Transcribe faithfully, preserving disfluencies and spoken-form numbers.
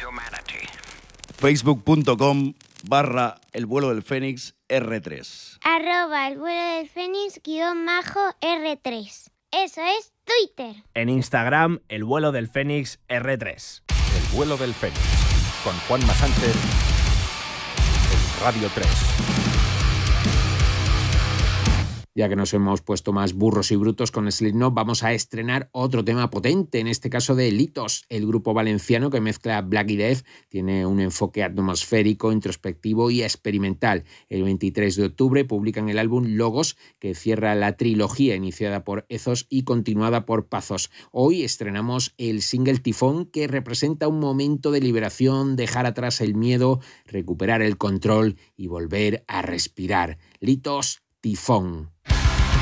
Facebook.com barra el vuelo del Fénix R tres. Arroba el vuelo del Fénix guión majo R tres. Eso es Twitter. En Instagram, el vuelo del Fénix R tres. El vuelo del Fénix, con Juanma Sánchez, en Radio tres. Ya que nos hemos puesto más burros y brutos con Slipknot, vamos a estrenar otro tema potente, en este caso de Litos. El grupo valenciano que mezcla black y death tiene un enfoque atmosférico, introspectivo y experimental. El veintitrés de octubre publican el álbum Logos, que cierra la trilogía iniciada por Ethos y continuada por Pathos. Hoy estrenamos el single Tifón, que representa un momento de liberación, dejar atrás el miedo, recuperar el control y volver a respirar. Litos, Tifón.